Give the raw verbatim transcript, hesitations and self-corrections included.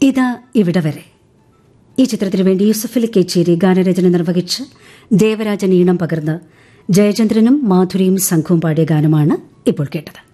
ഇതാ ഇവിടെ വരെ. ഈ ചിത്രത്തിനു വേണ്ടി യൂസഫലി കേച്ചേരി ഗാനരചന നിർവഹിച്ച് ദേവരാജൻ ഈണം പകർന്ന് ജയചന്ദ്രനും മാധുരിയും സംഘവും പാടിയ ഗാനമാണ് ഇപ്പോൾ കേട്ടത്.